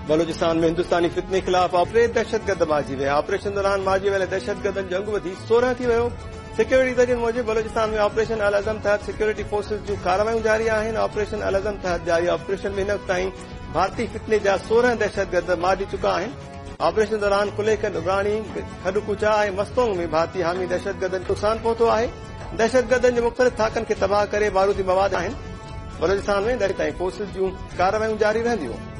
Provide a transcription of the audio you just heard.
बलूचिस्तान में हिंदुस्तानी फितने खिलाफ दहशतगर्द मारिजी विया। ऑपरेशन दौरान मारिजी वियल दहशतगर्दनि जो अंग वधी 16 थी वियो। सिक्योरिटी दर्जन मूजिब बलूचिस्तान में ऑपरेशन अल अज़म तहत सिक्योरिटी फोर्सेस जूं कार्रवायूं जारी आहिनि। ऑपरेशन अल अज़म तहत जारी ऑपरेशन में हिन वक़्त ताईं भारतीय फितने जा 16 दहशतगर्द मारिजी चुका आहिनि। ऑपरेशन दौरान कुलेखन उगाणी खडकुचा ऐं मस्तोंग में भारतीय हामी दहशतगर्दनि नुक़सान पहुतो आहे। दहशतगर्दनि जे मुख़्तलिफ़ थाकनि खे तबाह करे बारूदी मवाद आहिनि। बलूचिस्तान में ताईं फोर्सेस जूं कार्रवायूं जारी रहंदियूं।